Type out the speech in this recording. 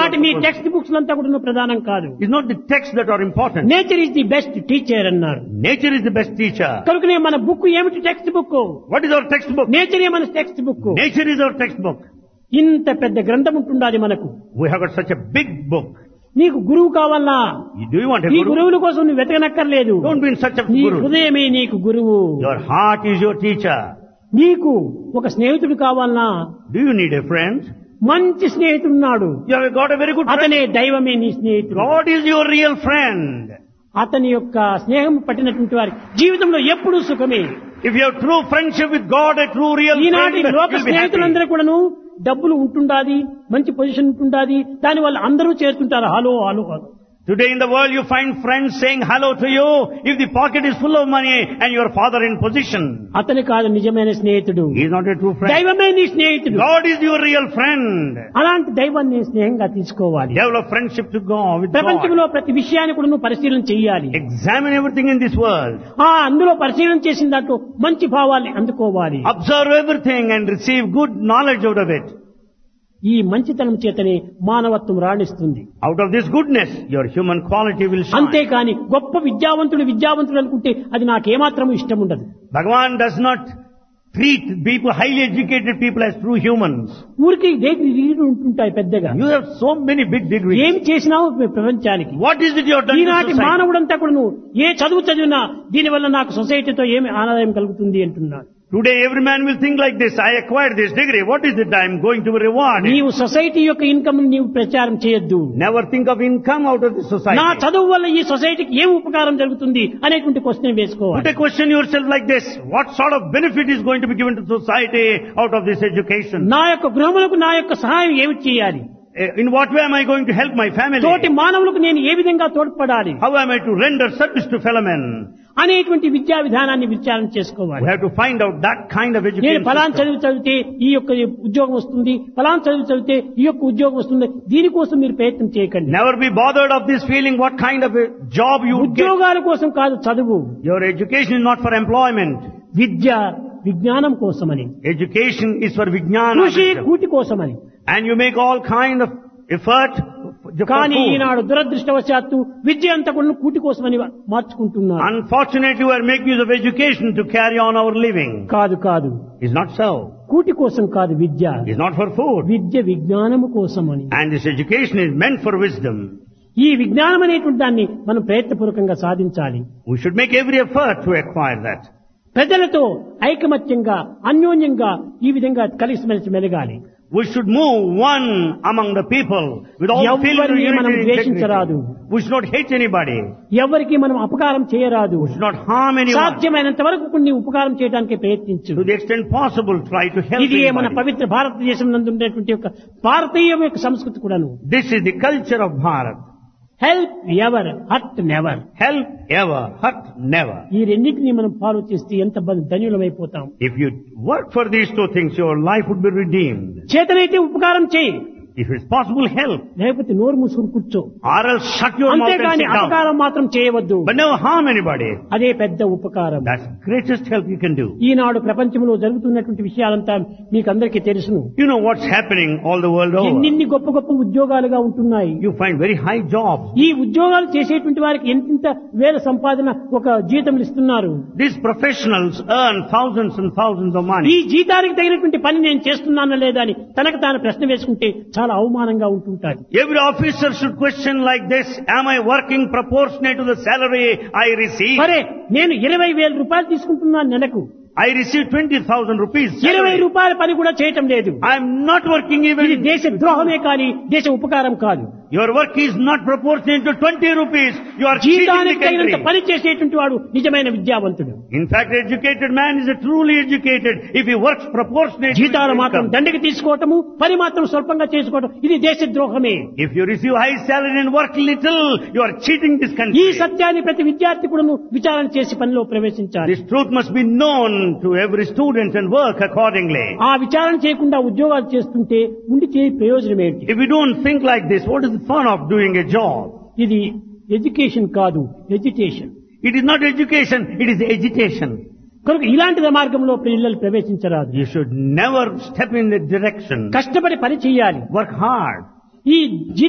ఈనాటి మీ text books అంతా కూడా ప్రధానం కాదు. It's not the texts that are important. Nature is the best teacher అన్నారు. Nature is the best teacher. కనుకనే మన బుక్ ఏమిటి? Text book. What is our textbook? నేచరే మన text book. Nature is our textbook. ఇంత పెద్ద గ్రంథం ఉంటుండాలి మనకు. We have got such a big book. నీకు గురువు కావాలా? Do you want a నీ guru? గురువుల కోసం నువ్వు వెతకనక్కర్లేదు. Don't be in search of నీ guru. హృదయమే నీకు గురువు. Your heart is your teacher. నీకు ఒక స్నేహితుడు కావాలనా? Do you need a friend? మంచి స్నేహితుడున్నాడు. You have got a very good friend. అతనే దైవమే నీ స్నేహితుడు. God is your real friend. అతని యొక్క స్నేహం పట్టినటువంటి వారి జీవితంలో ఎప్పుడూ సుఖమే. If you have true friendship with God, a true real ఈనాటి friend, లోక you'll be happy. స్నేహితులందరూ కూడాను డబ్బులు ఉంటుండాది, మంచి పొజిషన్ ఉంటుండాది, దాని వల్ల అందరూ చేరుతుంటారు. Hello hello hello. Today in the world you find friends saying hello to you if the pocket is full of money and your father in position. అతని కాదు నిజమైన స్నేహితుడు. He is not a true friend. దైవమే నీ స్నేహితుడు. God is your real friend. అలాంటి దైవాన్ని స్నేహంగా తీసుకోవాలి. Develop friendship to God with God. ప్రపంచంలో ప్రతి విషయాన్ని కూడా నువ్వు పరిశీలన చేయాలి. Examine everything in this world. అందులో పరిశీలన చేసిన దాంట్లో మంచి భావాల్ని అందుకోవాలి. Observe everything and receive good knowledge out of it. ఈ మంచితనం చేతనే మానవత్వం రాణిస్తుంది. Out of this goodness, your human quality will shine. అంతేకాని గొప్ప విద్యావంతుడు అనుకుంటే అది నాకేమాత్రం ఇష్టం ఉండదు. Bhagavan does not treat people, highly educated people as true humans. ఊరికి డిగ్రీలు ఉంటుంటాయి పెద్దగా. You have so many big degrees. ఏం చేసినావు ప్రపంచానికి? What is it you have done to ఈనాటి society? మానవుడంతా కూడా నువ్వు ఏ చదువు చదివినా దీనివల్ల నాకు సొసైటీతో ఏమి ఆదాయం కలుగుతుంది అంటున్నాడు. Today every man will think like this. I acquired this degree. What is it I am going to be rewarded? నీవు సొసైటీ యొక్క ఇన్కమ్ నీవు ప్రచారం చేయొద్దు. Never think of income out of the society. నా చదువు వల్ల ఈ సొసైటీకి ఏం ఉపకారం జరుగుతుంది అనేటువంటి క్వశ్చన్ వేసుకోవాలి. Put a question yourself like this. What sort of benefit is going to be given to society out of this education? నా యొక్క గృహములకు నా యొక్క సహాయం ఏమి చేయాలి? In what way am I going to help my family? తోటి మానవులకు నేను ఏ విధంగా తోడ్పడాలి? How am I to render service to fellow men? అనేటువంటి విద్యా విధానాన్ని విచారణ చేసుకోవాలి. We have to find out that kind of నేను education. ఫలాన్ చదువు చదివితే ఈ యొక్క ఉద్యోగం వస్తుంది, ఫలాన్ చదువు చదివితే ఈ యొక్క ఉద్యోగం వస్తుంది, దీనికోసం మీరు ప్రయత్నం చేయకండి. Never be bothered of this feeling what kind of a job you would get. ఉద్యోగాల కోసం కాదు చదువు. Your education is not for employment. విద్య విజ్ఞానం కోసమని, Education is for vijnana. కృషి కూటి కోసమని. And you make all kind of effort for కానీ food. ఈనాడు దురదృష్టవశాత్తు విద్య అంతా కూడా కూటి కోసమని మార్చుకుంటున్నారు. Unfortunately, we are making use of education to carry on our living. కాదు It's not so. కూటి కోసం కాదు విద్య. It's not for food. విద్య విజ్ఞానము కోసమని. And this education is meant for wisdom. ఈ విజ్ఞానం అనేటువంటి దాన్ని మనం ప్రయత్నపూర్వకంగా సాధించాలి. We should make every effort to acquire that. ప్రజలతో ఐకమత్యంగా అన్యోన్యంగా ఈ విధంగా కలిసిమెలిసి మెలగాలి. We should move one among the people with all feeling of ఎవరిని మనం unity and ద్వేషించరాదు. integrity. We should not hate anybody. ఎవరికి మనం అపకారం చేయరాదు. We should not harm anyone. సాధ్యమైనంత వరకు కొన్ని ఉపకారం చేయడానికి ప్రయత్నించు. To the extent possible, try to help ఇది మన anybody. పవిత్ర భారతదేశం నందు ఉండేటువంటి యొక్క భారతీయ యొక్క సంస్కృతి కూడాను. This is the culture of Bharat. Help ever hurt never. Help ever, hurt never. ఈ రెండింటినీ మనం ఫాలో చేస్తే ఎంత ధన్యులమైపోతాం. If you work for these two things, your life would be redeemed. చేతనైతే ఉపకారం చేయి, If it's possible, help. లేకపోతే నోరు మూసుకుని కూర్చో. Or else shut your mouth and అంతేగాని sit down. అపకారం మాత్రం చేయవద్దు. But never harm anybody. అదే పెద్ద ఉపకారం. That's the greatest help you can do. ఈనాడు ప్రపంచంలో జరుగుతున్నటువంటి విషయాలంతా మీకు అందరికీ తెలుసును. You know what's happening all the world over. ఎన్ని గొప్ప గొప్ప ఉద్యోగాలుగా ఉంటున్నాయి. You find very high jobs. ఈ ఉద్యోగాలు చేసేటువంటి వారికి ఎంత వేల సంపాదన ఒక జీతం ఇస్తున్నారు. These professionals earn thousands and thousands of ఈ money. జీతానికి తగినటువంటి పని నేను చేస్తున్నానా లేదా అని తనకు తాను ప్రశ్న వేసుకుంటే చాలా అవమానంగా ఉంటుంటారు. Every officer should question like this, am I working proportionate to the salary I receive? సరే, నేను 20,000 రూపాయలు తీసుకుంటున్నాను నెలకు. I receive 20,000 rupees. 20 రూపాయల పని కూడా చేయటం లేదు. I am not working ఇది even. దేశ ద్రోహమే కానీ దేశ ఉపకారం కాదు. Your work is not proportionate to 20 rupees. You are cheating the జీతానికి తగినంత country. పని చేసేటువంటి వాడు నిజమైన విద్యావంతుడు. In fact, educated man is a truly educated if he works proportionate to his జీతాలు మాత్రం income. దండకి తీసుకోవటము, పని మాత్రం స్వల్పంగా చేసుకోవటం, ఇది దేశ ద్రోహమే. If you receive high salary and work little, you are cheating this ఈ country. సత్యాన్ని ప్రతి విద్యార్థి కూడా విచారణ చేసి పనిలో ప్రవేశించాలి. This truth must be known to every student and work accordingly. ఆ విచారణ చేయకుండా ఉద్యోగాలు చేస్తుంటే ఉండి చేయ ప్రయోజనం ఏంటి? If we don't think like this, what is the fun of doing a job? ఇది ఎడ్యుకేషన్ కాదు, ఎడ్యుటేషన్. It is not education, it is agitation. కనుక ఇలాంటి మార్గంలో పిల్లలు ప్రవేశించరాదు. You should never step in that direction. కష్టపడి పని చేయాలి. Work hard. ఈ